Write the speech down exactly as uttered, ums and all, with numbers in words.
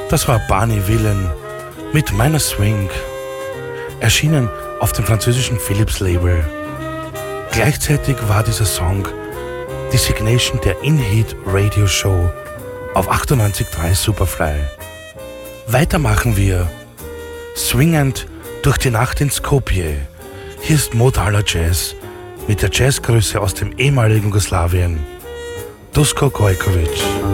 Das war Barney Willen mit Meiner Swing, erschienen auf dem französischen Philips Label. Gleichzeitig war dieser Song die Signation der In-Heat Radio Show auf achtundneunzig Komma drei Superfly. Weitermachen wir swingend durch die Nacht in Skopje. Hier ist Modala Jazz mit der Jazzgröße aus dem ehemaligen Jugoslawien, Dusko Gojkovic.